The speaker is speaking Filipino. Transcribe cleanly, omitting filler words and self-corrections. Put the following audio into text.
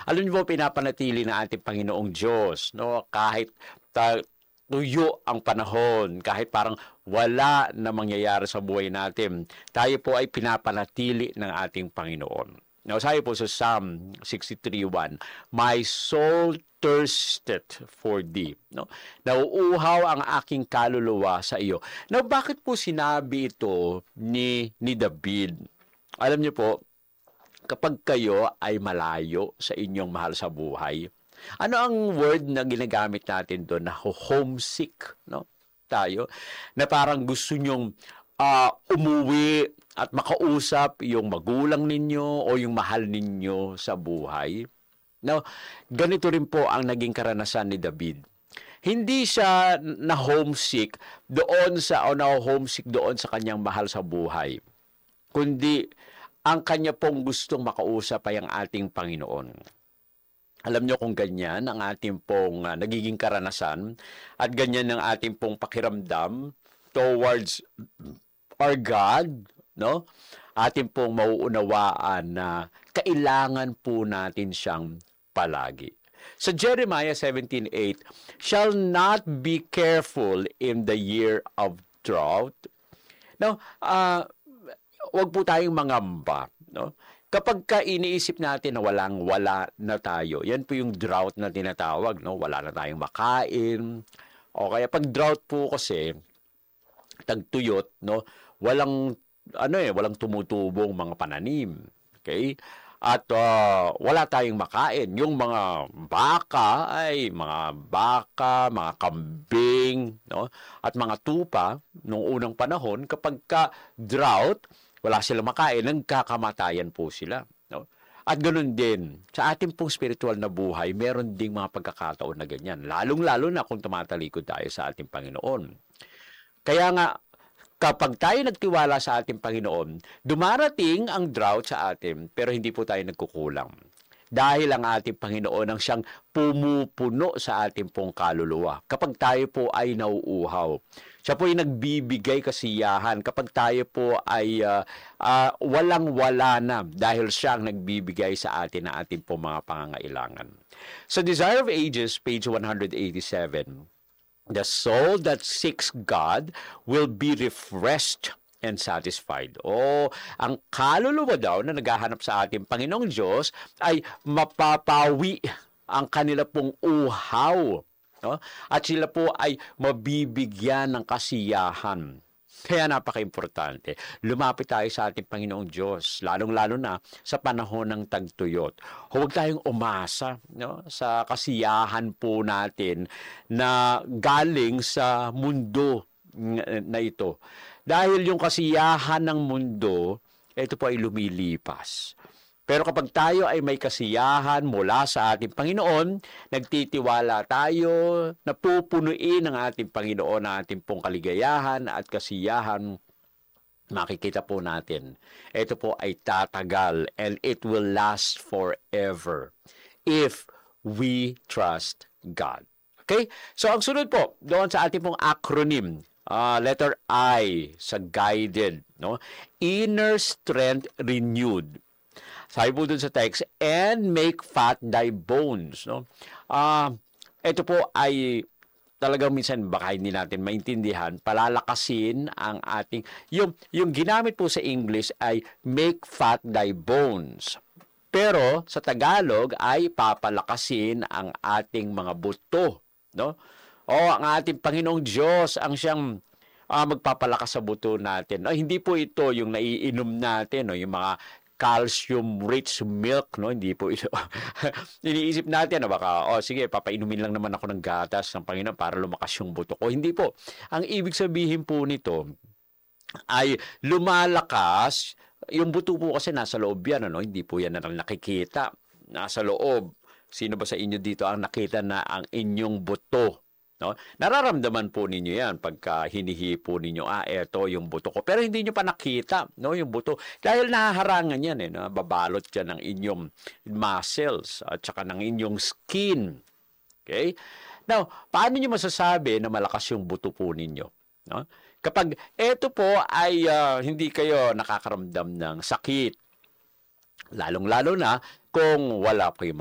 Alam niyo po, pinapanatili ng ating Panginoong Diyos, no? Kahit tuyo ang panahon, kahit parang wala na mangyayari sa buhay natin, tayo po ay pinapanatili ng ating Panginoon. Now, sabi po sa Psalm 63:1, "My soul thirsteth for thee." No? Nauuhaw ang aking kaluluwa sa iyo. Now, bakit po sinabi ito ni David? Alam niyo po, kapag kayo ay malayo sa inyong mahal sa buhay, ano ang word na ginagamit natin doon? Na homesick, no? Tayo, na parang gusto nyong umuwi at makausap yung magulang ninyo o yung mahal ninyo sa buhay. Now, ganito rin po ang naging karanasan ni David. Hindi siya na homesick doon sa kanyang mahal sa buhay, kundi ang kanya pong gustong makausap ay ang ating Panginoon. Alam nyo kung ganyan ang ating pong nagiging karanasan at ganyan ang ating pong pakiramdam towards our God, no? Ating pong mauunawaan na kailangan po natin siyang palagi. Sa Jeremiah 17:8, "Shall not be careful in the year of drought." Now, wag po tayong mangamba, no? Kapag iniisip natin na walang-wala na tayo, yan po yung drought na tinatawag, no? Wala na tayong makain. O kaya pag drought po kasi, tagtuyot, no? Walang tumutubong mga pananim. Okay? At wala tayong makain. Yung mga baka, mga kambing, no? At mga tupa, nung unang panahon, kapag drought, wala silang makain, nagkakamatayan po sila. No? At ganoon din, sa ating pong spiritual na buhay, meron ding mga pagkakataon na ganyan. Lalong-lalo na kung tumatalikod tayo sa ating Panginoon. Kaya nga, kapag tayo nagtiwala sa ating Panginoon, dumarating ang drought sa atin, pero hindi po tayo nagkukulang. Dahil ang ating Panginoon ang siyang pumupuno sa ating pong kaluluwa. Kapag tayo po ay nauuhaw, siya po ay nagbibigay kasiyahan. Kapag tayo po ay walang-wala na dahil siya ang nagbibigay sa atin na ating po mga pangangailangan. Sa Desire of Ages, page 187, "The soul that seeks God will be refreshed and satisfied." Ang kaluluwa daw na naghahanap sa ating Panginoong Diyos ay mapapawi ang kanila pong uhaw. No? At sila po ay mabibigyan ng kasiyahan. Kaya napaka-importante, lumapit tayo sa ating Panginoong Diyos, lalong-lalo na sa panahon ng tagtuyot. Huwag tayong umasa, no, sa kasiyahan po natin na galing sa mundo na ito. Dahil yung kasiyahan ng mundo, ito po ay lumilipas. Pero kapag tayo ay may kasiyahan mula sa ating Panginoon, nagtitiwala tayo, napupunuin ng ating Panginoon ang ating pong kaligayahan at kasiyahan, makikita po natin, ito po ay tatagal and it will last forever if we trust God. Okay? So ang sunod po, doon sa ating pong acronym, letter I sa guided, no? Inner strength renewed. Sabi po dun sa text, "And make fat thy bones." No? Ito po ay talagang minsan baka hindi natin maintindihan, palalakasin ang ating, yung ginamit po sa English ay "make fat thy bones." Pero sa Tagalog ay papalakasin ang ating mga buto. No? Ang ating Panginoong Diyos ang siyang magpapalakas sa buto natin. Hindi po ito yung naiinom natin, no? Yung mga calcium-rich milk, no? Hindi po ito. Iniisip natin na baka, sige, papainumin lang naman ako ng gatas ng Panginoon para lumakas yung buto ko. Hindi po. Ang ibig sabihin po nito ay lumalakas, yung buto po kasi nasa loob yan, ano? Hindi po yan na nakikita. Nasa loob. Sino ba sa inyo dito ang nakita na ang inyong buto? No? Nararamdaman po ninyo yan pagka hinihipo ninyo, eto yung buto ko. Pero hindi nyo pa nakita, no, yung buto. Dahil nahaharangan yan, babalot yan ng inyong muscles at saka ng inyong skin. Okay? Now, paano nyo masasabi na malakas yung buto po ninyo? No? Kapag eto po ay hindi kayo nakakaramdam ng sakit, lalong-lalo na kung wala kayong